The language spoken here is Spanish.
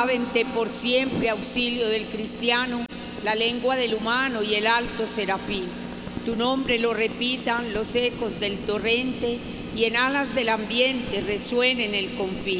Alábente por siempre, auxilio del cristiano, la lengua del humano y el alto serafín. Tu nombre lo repitan los ecos del torrente y en alas del ambiente resuenen el confín.